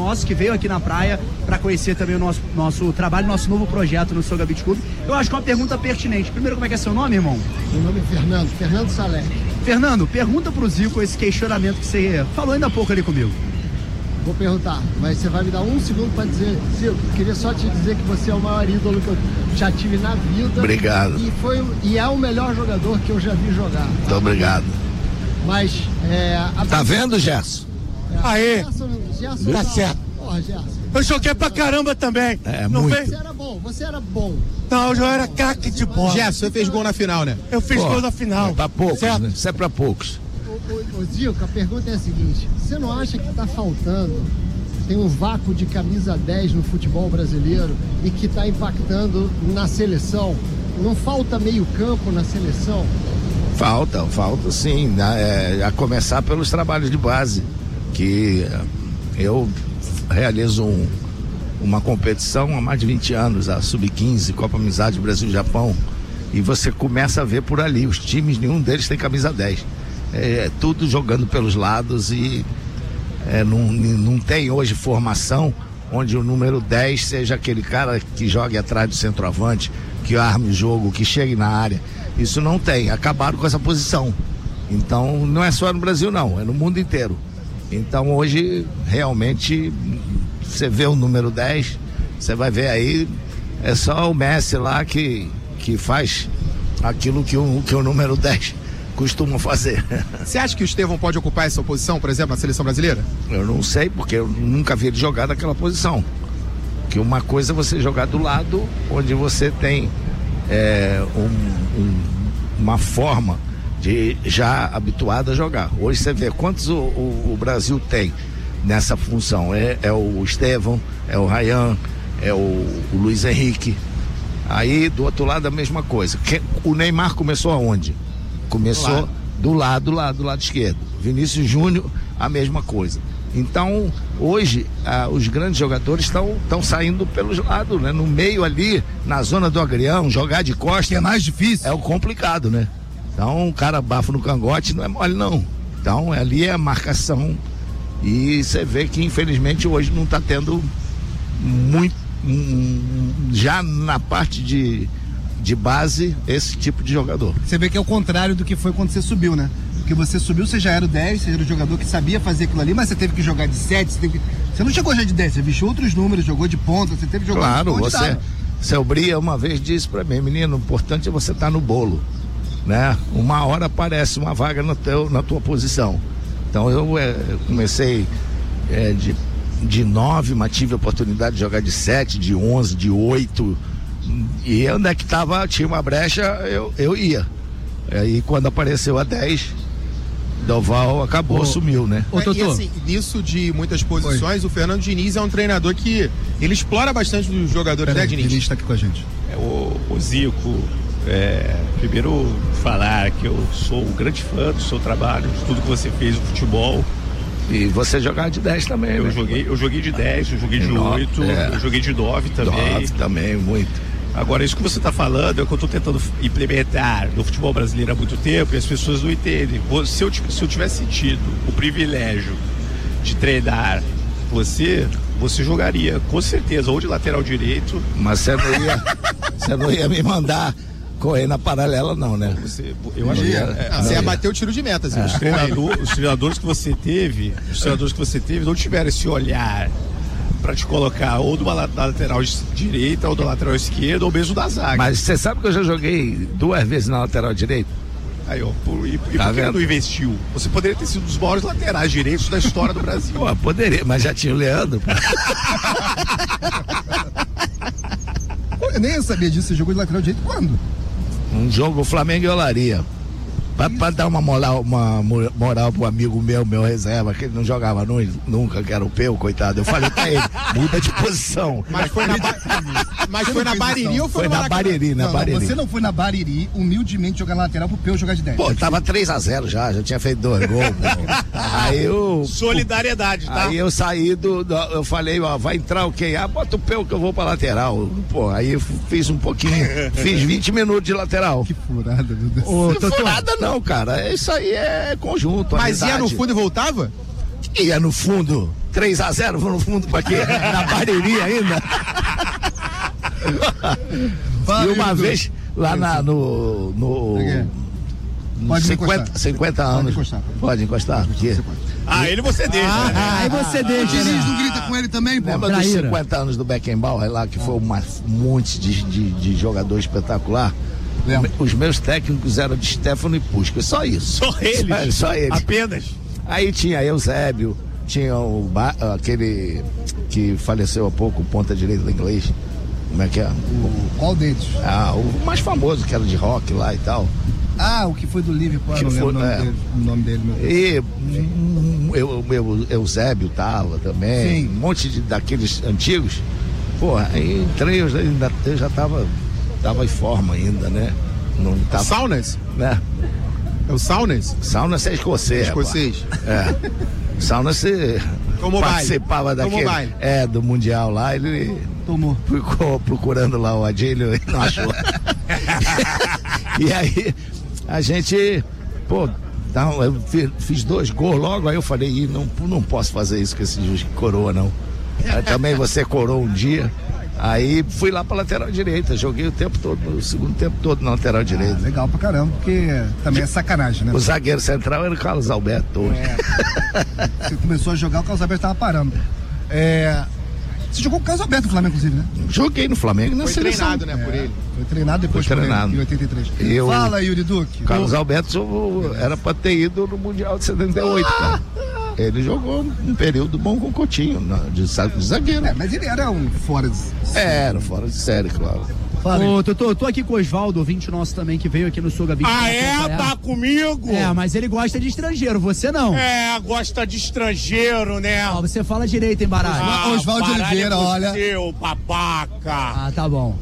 nosso que veio aqui na praia para conhecer também o nosso trabalho, nosso novo projeto no Soga Beach Club. Eu acho que é uma pergunta pertinente. Primeiro, como é que é seu nome, irmão? Meu nome é Fernando Salé. Fernando, pergunta pro Zico esse questionamento que você falou ainda há pouco ali comigo. Vou perguntar, mas você vai me dar um segundo para dizer. Zico, queria só te dizer que você é o maior ídolo que eu já tive na vida. Obrigado. E é o melhor jogador que eu já vi jogar. Muito obrigado. Mas tá vendo, Gerson? Aê! Gerson, tá certo. Porra, Gerson. Eu joguei pra caramba também. Não muito. Você era bom. Não, eu era craque de bola. Gerson, você fez gol na final, né? Eu fiz gol na final. É pra poucos, certo? né? Isso é pra poucos. Ô Zico, a pergunta é a seguinte: você não acha que tá faltando, tem um vácuo de camisa 10 no futebol brasileiro e que tá impactando na seleção? Não falta meio campo na seleção? Falta sim, né? A começar pelos trabalhos de base, que eu realizo uma competição há mais de 20 anos, a Sub-15, Copa Amizade Brasil-Japão, e você começa a ver por ali, os times, nenhum deles tem camisa 10. Tudo jogando pelos lados e não tem hoje formação onde o número 10 seja aquele cara que jogue atrás do centroavante, que arme o jogo, que chegue na área. Isso não tem, acabaram com essa posição. Então não é só no Brasil não, é no mundo inteiro. Então hoje realmente você vê o número 10, você vai ver aí, é só o Messi lá que faz aquilo que o número 10 costuma fazer. Você acha que o Estevão pode ocupar essa posição, por exemplo, na seleção brasileira? Eu não sei, porque eu nunca vi ele jogar naquela posição. Que uma coisa é você jogar do lado onde você tem uma forma de já habituado a jogar. Hoje você vê quantos o Brasil tem nessa função. É o Estevão, é o Ryan, é o Luiz Henrique. Aí do outro lado a mesma coisa. O Neymar começou aonde? Começou do lado esquerdo. Vinícius Júnior, a mesma coisa. Então, hoje, os grandes jogadores estão saindo pelos lados, né? No meio ali, na zona do agrião, jogar de costas. Que é mais difícil. É o complicado, né? Então, o cara bafo no cangote não é mole, não. Então, ali é a marcação. E você vê que, infelizmente, hoje não está tendo muito, já na parte de base, esse tipo de jogador. Você vê que é o contrário do que foi quando você subiu, né? Porque você subiu, você já era o 10, você era o jogador que sabia fazer aquilo ali, mas você teve que jogar de 7, você não chegou já de 10, você vestiu outros números, jogou de ponta, você teve que jogar de ponta. Claro, Seu Bria uma vez disse pra mim, menino, o importante é você estar no bolo, né? Uma hora aparece uma vaga na tua posição. Então eu comecei de 9, mas tive a oportunidade de jogar de 7, de 11, de 8, e onde é que tinha uma brecha, eu ia. Aí quando apareceu a 10, Doval acabou, sumiu, né? E assim, nisso de muitas posições, o Fernando Diniz é um treinador que ele explora bastante os jogadores, né, Diniz? Diniz tá aqui com a gente. O Zico, primeiro falar que eu sou um grande fã do seu trabalho, de tudo que você fez no futebol. E você jogar de 10 também, eu né? joguei de 10, eu joguei de 8, eu joguei de 9 também. 9 também, muito. Agora, isso que você está falando é o que eu estou tentando implementar no futebol brasileiro há muito tempo e as pessoas não entendem. Se eu tivesse tido o privilégio de treinar você jogaria, com certeza, ou de lateral direito. Mas você não ia me mandar correr na paralela, não, né? Você ia bater o tiro de meta, assim. Os treinadores que você teve não tiveram esse olhar para te colocar ou da lateral direita ou da lateral esquerda ou mesmo da zaga. Mas você sabe que eu já joguei 2 vezes na lateral direita? Aí, ó, por que não investiu? Você poderia ter sido um dos maiores laterais direitos da história do Brasil. Pô, poderia, mas já tinha o Leandro. Eu nem sabia disso, você jogou de lateral direito quando? Um jogo Flamengo e Olaria. Pra dar uma moral pro amigo meu reserva, que ele não jogava nunca, que era o Peu, coitado. Eu falei pra ele, muda de posição. Mas foi na Bariri ou foi na Bariri? Não, você não foi na Bariri, humildemente, jogar na lateral pro Peu jogar de 10. Pô, tava 3-0 já tinha feito 2 gols. Aí eu... Solidariedade, tá? Aí eu saí eu falei, ó, vai entrar o quê? Bota o Peu que eu vou pra lateral. Pô, aí eu fiz um pouquinho, fiz 20 minutos de lateral. Que furada, meu Deus. Não furada não, cara, isso aí é conjunto. Mas amizade. Ia no fundo e voltava? Ia no fundo. 3-0 no fundo pra quê? Na Bariri ainda. E uma vez lá no Pode 50 anos. Pode encostar. Ele você deixa. Aí você O deixa. Diniz não grita com ele também, pô. Lembra dos 50 anos do Beckenbauer lá, que foi um monte de jogador espetacular? Lembra. Os meus técnicos eram de Stefano e Puskás, só isso. Só eles. Apenas. Aí tinha Eusébio, tinha aquele que faleceu há pouco, o ponta direita do inglês. Como é que é? Qual deles? O mais famoso, que era de rock lá e tal. O que foi do Liverpool, Que não lembro foi, o nome dele, meu Deus. E Eusébio tava também, Sim. um monte daqueles antigos. Porra, aí entrei, eu já tava em forma ainda, né? Não tava, Saunas? né? É o Saunas? Saunas é escocês. Escocês. É. Saunas você Tomou participava baile. Tomou daquele. baile. Do Mundial lá, ele Tomou. ficou procurando lá o Adílio e não achou. E aí, a gente, eu fiz 2 gols logo, aí eu falei, não posso fazer isso com esse juiz que coroa, não. Aí também você coroa um dia. Aí fui lá pra lateral direita, joguei o tempo todo, o segundo tempo todo na lateral direita. Legal pra caramba, porque também é sacanagem, né? O zagueiro central era o Carlos Alberto hoje. Você começou a jogar, o Carlos Alberto tava parando. Você jogou com o Carlos Alberto no Flamengo, inclusive, né? Joguei no Flamengo e na Foi seleção. treinado, né, por ele. Foi treinado depois por ele, em 83. Fala, Yuri Duque. Carlos Alberto era pra ter ido no Mundial de 78, cara. Ele jogou um período bom com o Coutinho, de zagueiro. Mas ele era um fora de... Era fora de série, claro. Ô, Totô, tô aqui com o Osvaldo, ouvinte nosso também, que veio aqui no Suga 20. Tá comigo? Mas ele gosta de estrangeiro, você não. Gosta de estrangeiro, né? Você fala direito, hein, Baralho? Osvaldo Oliveira, olha. Seu babaca. Tá bom.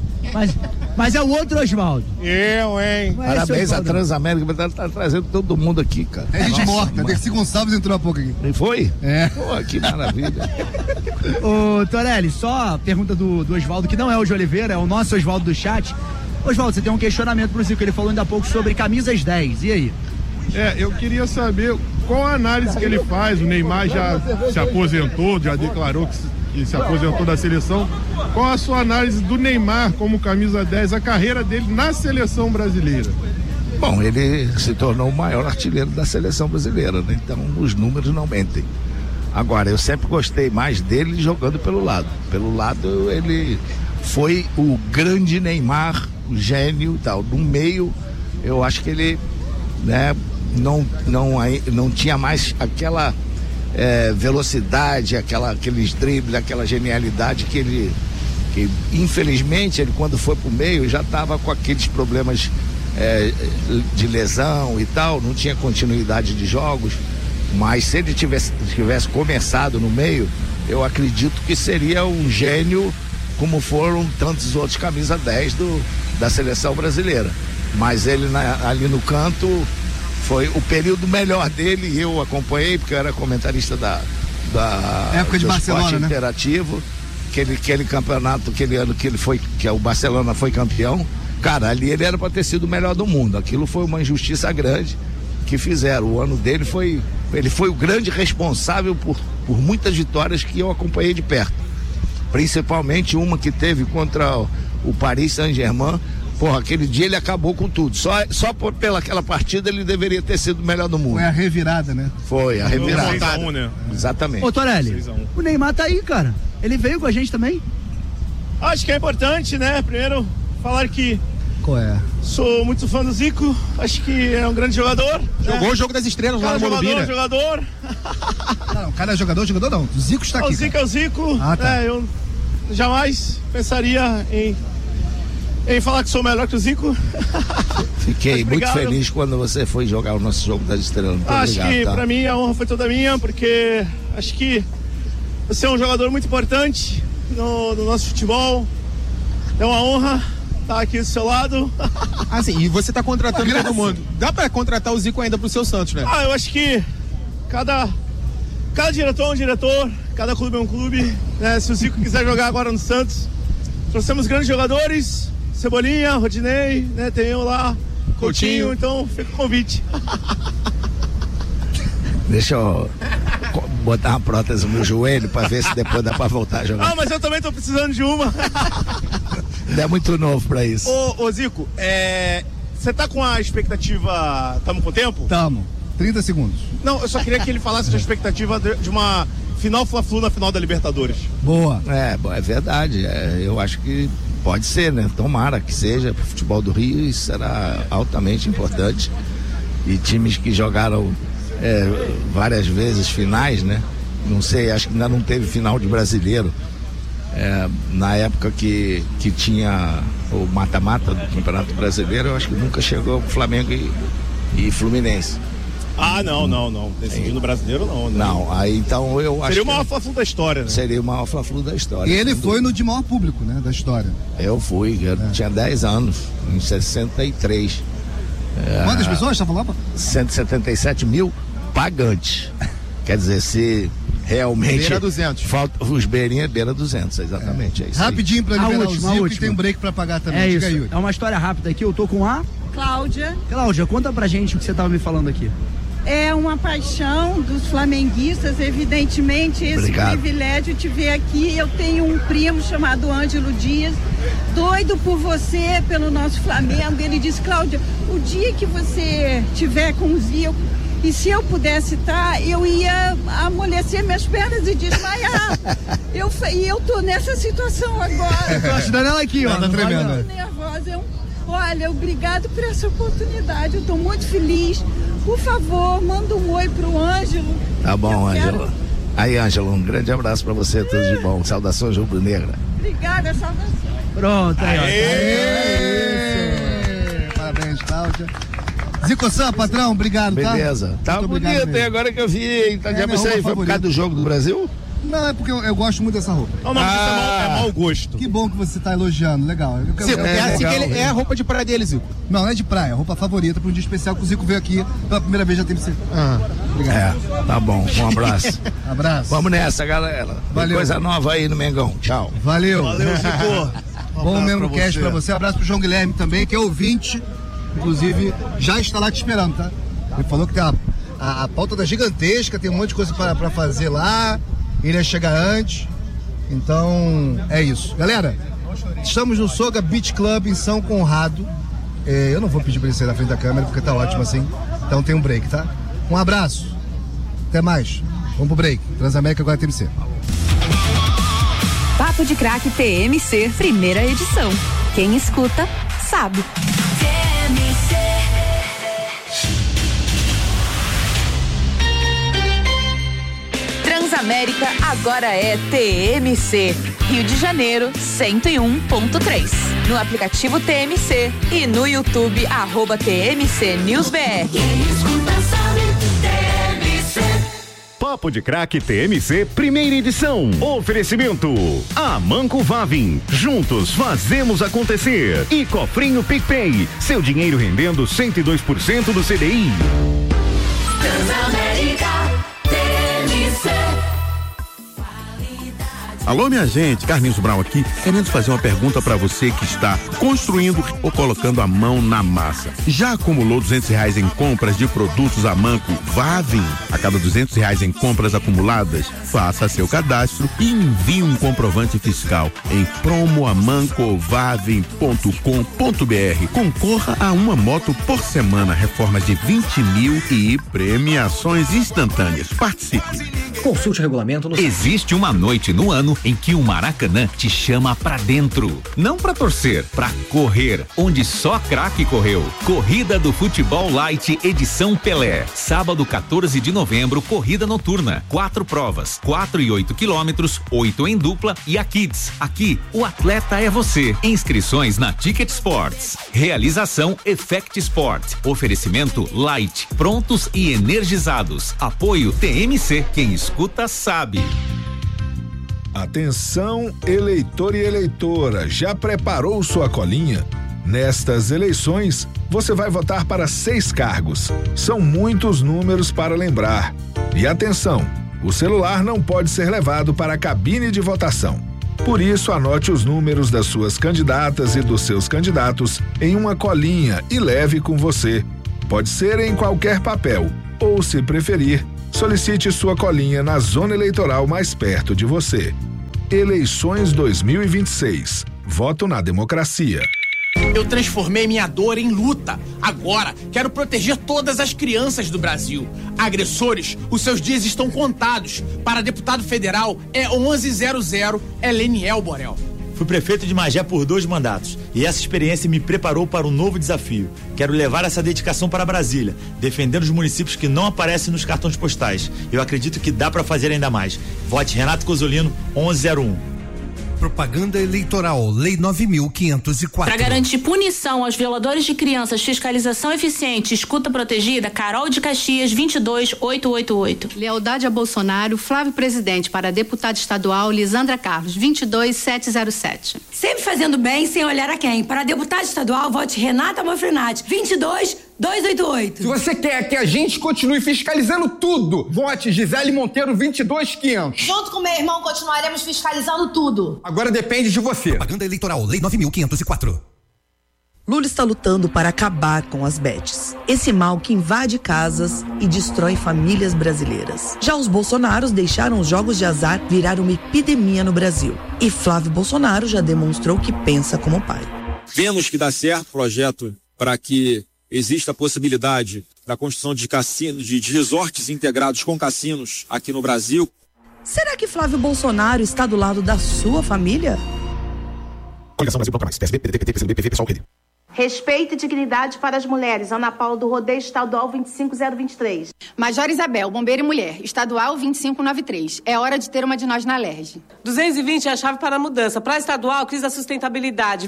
Mas é o outro Osvaldo. Eu, hein? Não é esse Parabéns à Osvaldo, não. Transamérica, tá trazendo todo mundo aqui, cara. É gente morta. Mas... Dercy Gonçalves entrou há pouco aqui. Nem foi? É. Pô, que maravilha. Ô, Torelli, só pergunta do Osvaldo, que não é o de Oliveira, é o nosso Osvaldo do chat. Osvaldo, você tem um questionamento pro Zico, ele falou ainda há pouco sobre camisas 10, e aí? Eu queria saber qual a análise que ele faz. O Neymar já se aposentou, já declarou que se aposentou da seleção. Qual a sua análise do Neymar como camisa 10, a carreira dele na seleção brasileira? Bom, ele se tornou o maior artilheiro da seleção brasileira, né? Então os números não mentem. Agora, eu sempre gostei mais dele jogando pelo lado. Pelo lado, ele foi o grande Neymar, o gênio e tal. No meio, eu acho que ele, né, não tinha mais aquela velocidade, aqueles dribles, aquela genialidade que infelizmente ele, quando foi pro meio, já estava com aqueles problemas de lesão e tal, não tinha continuidade de jogos. Mas se ele tivesse começado no meio, eu acredito que seria um gênio, como foram tantos outros camisa 10 da seleção brasileira. Mas ele ali no canto foi o período melhor dele, e eu acompanhei porque eu era comentarista da época de Barcelona, né? Interativo, aquele campeonato, aquele ano que o Barcelona foi campeão. Cara, ali ele era para ter sido o melhor do mundo. Aquilo foi uma injustiça grande que fizeram. O ano dele ele foi o grande responsável por muitas vitórias que eu acompanhei de perto. Principalmente uma que teve contra o Paris Saint-Germain. Porra, aquele dia ele acabou com tudo. Só pelaquela partida ele deveria ter sido o melhor do mundo. Foi a revirada, né? Foi a revirada. 6-1, né? Exatamente. Ô, Torelli, o Neymar tá aí, cara. Ele veio com a gente também. Acho que é importante, né? Primeiro, falar que Qual é? sou muito fã do Zico. Acho que é um grande jogador. Jogou o jogo das estrelas lá no Morumbi, né? Jogador. Não, cada jogador não. O Zico está aqui. O Zico é o Zico. Ah, tá. Eu jamais pensaria em falar que sou melhor que o Zico. Fiquei muito Obrigado. feliz quando você foi jogar o nosso jogo das estrelas. Muito Acho obrigado, que tá? pra mim a honra foi toda minha, porque acho que você é um jogador muito importante no nosso futebol. É uma honra estar aqui do seu lado. Sim, e você tá contratando todo mundo. Dá pra contratar o Zico ainda pro seu Santos, né? Eu acho que cada diretor é um diretor, cada clube é um clube, né? Se o Zico quiser jogar agora no Santos, trouxemos grandes jogadores, Cebolinha, Rodinei, né? Tem eu lá, Coutinho, então fica o convite. Deixa eu botar uma prótese no joelho pra ver se depois dá pra voltar a jogar. Ah, mas eu também tô precisando de uma. Ainda é muito novo pra isso. Ô Zico, você tá com a expectativa, tamo com tempo? Tamo, 30 segundos. Não, eu só queria que ele falasse da expectativa de uma final Fla-Flu na final da Libertadores. Boa. É verdade, eu acho que pode ser, né? Tomara que seja, pro futebol do Rio isso será altamente importante. E times que jogaram várias vezes finais, né? Não sei, acho que ainda não teve final de brasileiro. Na época que tinha o mata-mata do Campeonato Brasileiro, eu acho que nunca chegou Flamengo e Fluminense. Ah, não. Decidindo brasileiro, não. Né? Não, aí então eu acho. Seria o maior Fla-Flu da história, né? Seria o maior Fla-Flu da história. E ele foi no de maior público, né? Da história. Eu fui, tinha 10 anos, em 63. Quantas pessoas estavam lá? 177 mil pagantes. Quer dizer, se realmente. Beira 200. Falta os beirinhas, beira 200, exatamente. É isso Rapidinho pra liberar o Zico, última. e tem um break pra pagar também. É Diga isso. aí, Yuri. É uma história rápida aqui. Eu tô com a Cláudia. Cláudia, conta pra gente o que você tava me falando aqui. É uma paixão dos flamenguistas, evidentemente, esse Obrigado. privilégio de ver aqui. Eu tenho um primo chamado Ângelo Dias, doido por você, pelo nosso Flamengo. Ele disse: Cláudia, o dia que você tiver com o Zico, e se eu pudesse estar, eu ia amolecer minhas pernas e desmaiar. E eu tô nessa situação agora. Tô ajudando ela aqui, ó. Tá tremendo. Tô nervosa. Olha, obrigado por essa oportunidade. Eu tô muito feliz. Por favor, manda um oi pro Ângelo. Tá bom, Eu quero- Ângelo. Aí, Ângelo, um grande abraço pra você, tudo de bom. Saudações rubro-negra. Obrigada, saudação. Pronto, aí, ó. Parabéns, Cláudia. Zico Sam, patrão, obrigado, tá? Beleza. Tá Muito obrigado bonito, mesmo. hein? Agora que eu vi. Tá minha isso aí roupa foi por favorita. causa do jogo do Brasil? Não, é porque eu gosto muito dessa roupa. O nome disso é mau gosto. Que bom que você tá elogiando, legal. Zico, é assim que ele é a roupa de praia dele, Zico. Não é de praia, é a roupa favorita para um dia especial que o Zico veio aqui pela primeira vez já tem que ser. Obrigado. Tá bom. Um abraço. Abraço. Vamos nessa, galera. Tem Valeu. coisa nova aí no Mengão. Tchau. Valeu. Valeu, Zico. Bom mesmo cast pra você. Abraço pro João Guilherme também, que é ouvinte. Inclusive, já está lá te esperando, tá? Ele falou que tem a pauta da gigantesca, tem um monte de coisa pra fazer lá. Ele ia chegar antes. Então, é isso. Galera, estamos no Soga Beach Club em São Conrado. Eu não vou pedir pra ele sair da frente da câmera, porque tá ótimo assim. Então tem um break, tá? Um abraço. Até mais. Vamos pro break. Transamérica agora TMC. Papo de Craque TMC, primeira edição. Quem escuta, sabe. Transamérica agora é TMC. Rio de Janeiro, 101.3. No aplicativo TMC e no YouTube, @TMC News BR. Quem escuta sabe, TMC. Papo de Craque TMC, primeira edição. Oferecimento: Amanco Vavin. Juntos fazemos acontecer. E Cofrinho PicPay. Seu dinheiro rendendo 102% do CDI. Transamérica, TMC. Alô, minha gente, Carlinhos Brown aqui, querendo fazer uma pergunta para você que está construindo ou colocando a mão na massa. Já acumulou R$200 em compras de produtos Amanco Vavin? A cada R$200 em compras acumuladas, faça seu cadastro e envie um comprovante fiscal em promoamancovavin.com.br. Concorra a uma moto por semana, reformas de 20 mil e premiações instantâneas. Participe. Consulte o regulamento no... Existe uma noite no ano em que o Maracanã te chama pra dentro. Não pra torcer, pra correr, onde só craque correu. Corrida do Futebol Light, edição Pelé. Sábado, 14 de novembro, corrida noturna. 4 provas, 4 e 8 quilômetros, 8 em dupla e a Kids. Aqui, o atleta é você. Inscrições na Ticket Sports. Realização Effect Sport. Oferecimento Light. Prontos e energizados. Apoio TMC. Quem escuta sabe. Atenção, eleitor e eleitora, já preparou sua colinha? Nestas eleições, você vai votar para 6 cargos. São muitos números para lembrar. E atenção, o celular não pode ser levado para a cabine de votação. Por isso, anote os números das suas candidatas e dos seus candidatos em uma colinha e leve com você. Pode ser em qualquer papel, ou, se preferir, Solicite sua colinha na zona eleitoral mais perto de você. Eleições 2026. Voto na democracia. Eu transformei minha dor em luta. Agora, quero proteger todas as crianças do Brasil. Agressores, os seus dias estão contados. Para deputado federal, é 1100, é Leniel Borel. Fui prefeito de Magé por 2 mandatos e essa experiência me preparou para um novo desafio. Quero levar essa dedicação para Brasília, defendendo os municípios que não aparecem nos cartões postais. Eu acredito que dá para fazer ainda mais. Vote Renato Cozzolino, 1101. Propaganda eleitoral, Lei 9.504. Para garantir punição aos violadores de crianças, fiscalização eficiente, escuta protegida, Carol de Caxias, 22888. Lealdade a Bolsonaro, Flávio Presidente. Para deputada estadual, Lisandra Carlos, 22707. Sempre fazendo bem, sem olhar a quem. Para deputada estadual, vote Renata Manfrenati, 22288. Se você quer que a gente continue fiscalizando tudo, vote Gisele Monteiro, 22500. Junto com meu irmão, continuaremos fiscalizando tudo. Agora depende de você. Propaganda eleitoral, Lei 9.504. Lula está lutando para acabar com as bets, esse mal que invade casas e destrói famílias brasileiras. Já os bolsonaros deixaram os jogos de azar virar uma epidemia no Brasil. E Flávio Bolsonaro já demonstrou que pensa como pai. Vemos que dá certo o projeto para que exista a possibilidade da construção de cassinos, de resorts integrados com cassinos aqui no Brasil. Será que Flávio Bolsonaro está do lado da sua família? Coligação Brasil Bloco Mais, PSB, PDT, PT, PCdoB, PV, PSOL, PD. Respeito e dignidade para as mulheres. Ana Paula do Rodeio Estadual 25023. Major Isabel, bombeiro e mulher, estadual 2593. É hora de ter uma de nós na LERJ. 220 é a chave para a mudança. Para a estadual, crise da sustentabilidade.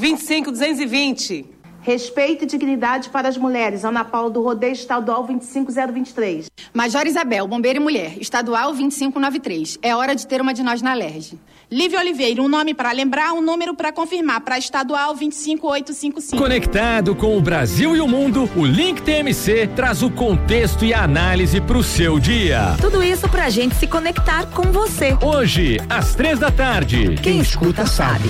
25220. Respeito e dignidade para as mulheres. Ana Paula do Rodeio Estadual 25023. Major Isabel, bombeiro e mulher, estadual 2593. É hora de ter uma de nós na LERJ. Lívia Oliveira, um nome para lembrar, um número para confirmar. Para estadual 25855. Conectado com o Brasil e o mundo, o Link TMC traz o contexto e a análise para o seu dia. Tudo isso pra gente se conectar com você. Hoje, às 3 da tarde. Quem escuta sabe.